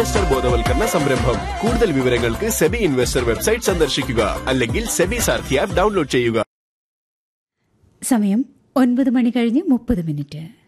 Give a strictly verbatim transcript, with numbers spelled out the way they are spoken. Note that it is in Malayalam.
ഇൻവെസ്റ്റർ ബോധവൽക്കരണ സംരംഭം. കൂടുതൽ വിവരങ്ങൾക്ക് സെബി ഇൻവെസ്റ്റർ വെബ്സൈറ്റ് സന്ദർശിക്കുക അല്ലെങ്കിൽ സെബി സാരഥി ആപ്പ് ഡൗൺലോഡ് ചെയ്യുക. സമയം ഒൻപത് മണി കഴിഞ്ഞ് മുപ്പത് മിനിറ്റ്.